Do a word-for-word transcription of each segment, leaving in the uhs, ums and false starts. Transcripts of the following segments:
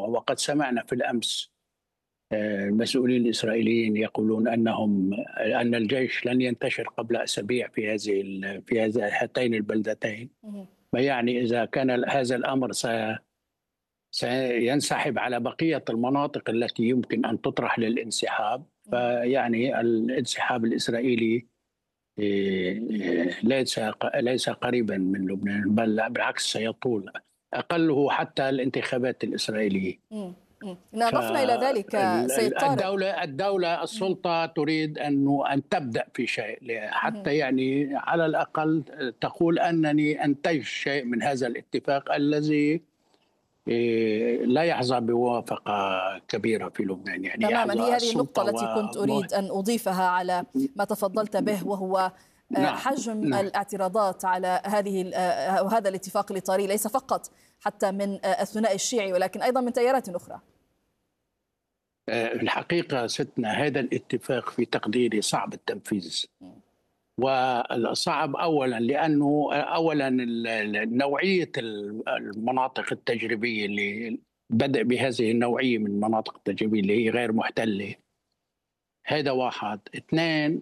وقد سمعنا في الأمس المسؤولين الإسرائيليين يقولون أنهم أن الجيش لن ينتشر قبل أسابيع في هذه في هاتين البلدتين. فيعني إذا كان هذا الأمر سينسحب على بقية المناطق التي يمكن أن تطرح للانسحاب، فيعني الانسحاب الإسرائيلي ليس ليس قريبا من لبنان، بل بالعكس سيطول، أقله حتى الانتخابات الإسرائيلية. إن أضفنا إلى ذلك سيد طارق، الدولة الدولة السلطة تريد أن أن تبدأ في شيء، حتى يعني على الأقل تقول أنني أنتج شيء من هذا الاتفاق الذي لا يحظى بموافقة كبيرة في لبنان. يعني تماما، هي هذه النقطة التي كنت أريد أن أضيفها على ما تفضلت به، وهو نعم. حجم نعم. الاعتراضات على هذه هذا الاتفاق الإطاري، ليس فقط حتى من الثنائي الشيعي ولكن أيضا من تيارات أخرى. الحقيقة ستنا هذا الاتفاق في تقديري صعب التنفيذ، وصعب أولا لأنه أولا نوعية المناطق التجريبية اللي بدأ بهذه النوعية من المناطق التجريبية اللي هي غير محتلة، هذا واحد. اثنين،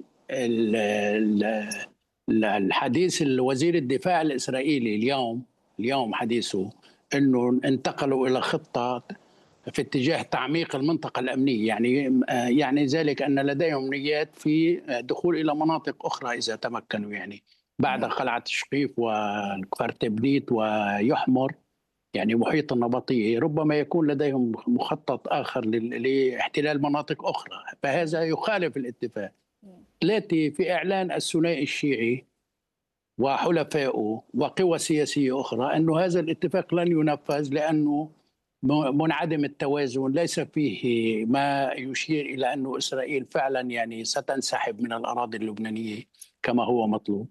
الحديث الوزير الدفاع الإسرائيلي اليوم اليوم حديثه أنه انتقلوا إلى خطة في اتجاه تعميق المنطقة الأمنية، يعني يعني ذلك أن لديهم نيات في دخول إلى مناطق أخرى إذا تمكنوا، يعني بعد قلعة شقيف وكفر تبنيت ويحمر، يعني محيط النبطية، ربما يكون لديهم مخطط آخر لاحتلال مناطق أخرى، فهذا يخالف الاتفاق. ثلاثة، في إعلان الثنائي الشيعي وحلفائه وقوى سياسية أخرى أنه هذا الاتفاق لن ينفذ لأنه منعدم التوازن، ليس فيه ما يشير إلى أن إسرائيل فعلا يعني ستنسحب من الأراضي اللبنانية كما هو مطلوب.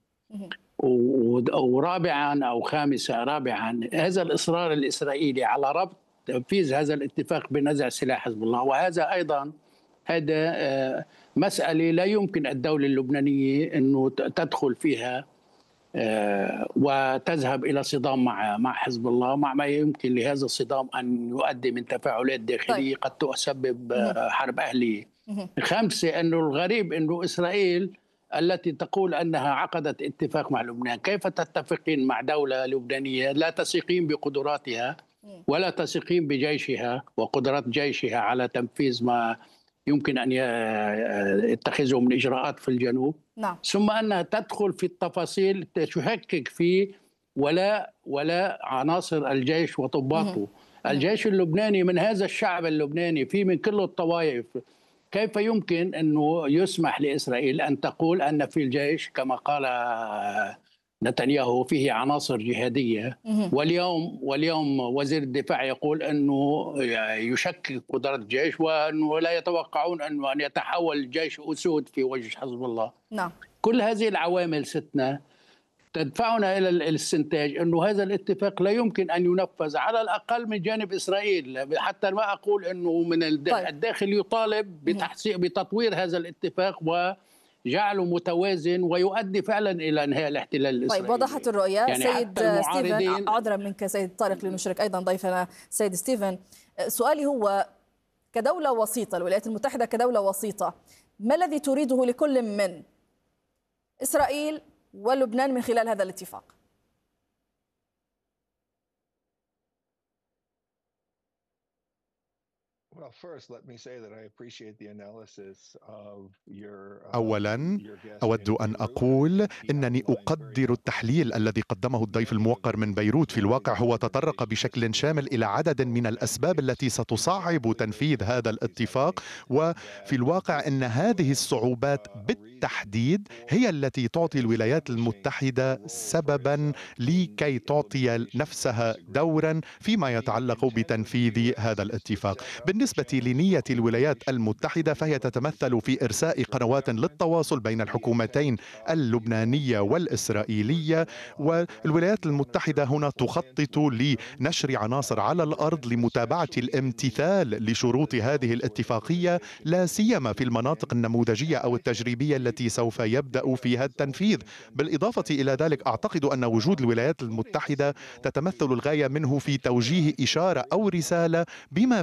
ورابعا أو خامسا رابعا هذا الإصرار الإسرائيلي على ربط تنفيذ هذا الاتفاق بنزع سلاح حزب الله، وهذا أيضا هذا مسألة لا يمكن الدولة اللبنانية أنه تدخل فيها وتذهب إلى صدام مع مع حزب الله، مع ما يمكن لهذا الصدام أن يؤدي من تفاعلات داخلية قد تسبب حرب أهلية. خمسة، أنه الغريب أنه إسرائيل التي تقول أنها عقدت اتفاق مع لبنان، كيف تتفقين مع دولة لبنانية لا تثقين بقدراتها ولا تثقين بجيشها وقدرات جيشها على تنفيذ ما يمكن أن يتخذه من إجراءات في الجنوب؟ نعم. ثم أنها تدخل في التفاصيل تشكك في ولا ولا عناصر الجيش وضباطه. الجيش اللبناني من هذا الشعب اللبناني، فيه من كل الطوائف، كيف يمكن أنه يسمح لإسرائيل أن تقول أن في الجيش كما قال نتنياهو فيه عناصر جهادية، واليوم واليوم وزير الدفاع يقول أنه يشكك قدرات الجيش وأنه لا يتوقعون أنه أن يتحول الجيش أسود في وجه حزب الله. نعم. كل هذه العوامل ستنا تدفعنا إلى الاستنتاج أنه هذا الاتفاق لا يمكن أن ينفذ على الأقل من جانب إسرائيل، حتى ما أقول أنه من الداخل يطالب بتحسين بتطوير هذا الاتفاق وجعله متوازن ويؤدي فعلا إلى انهاء الاحتلال الإسرائيلي. طيب، وضحت الرؤية. يعني سيد ستيفن، عذرا منك سيد طارق لنشرك أيضا ضيفنا سيد ستيفن، سؤالي هو كدولة وسيطة، الولايات المتحدة كدولة وسيطة، ما الذي تريده لكل من إسرائيل ولبنان من خلال هذا الاتفاق؟ أولا أود أن أقول أنني أقدر التحليل الذي قدمه الضيف الموقر من بيروت. في الواقع هو تطرق بشكل شامل إلى عدد من الأسباب التي ستصعب تنفيذ هذا الاتفاق، وفي الواقع أن هذه الصعوبات بالتحديد هي التي تعطي الولايات المتحدة سببا لكي تعطي نفسها دورا فيما يتعلق بتنفيذ هذا الاتفاق. بالنسبة لنية الولايات المتحدة فهي تتمثل في إرساء قنوات للتواصل بين الحكومتين اللبنانية والإسرائيلية، والولايات المتحدة هنا تخطط لنشر عناصر على الأرض لمتابعة الامتثال لشروط هذه الاتفاقية، لا سيما في المناطق النموذجية أو التجريبية التي سوف يبدأ فيها التنفيذ. بالإضافة إلى ذلك أعتقد أن وجود الولايات المتحدة تتمثل الغاية منه في توجيه إشارة أو رسالة بما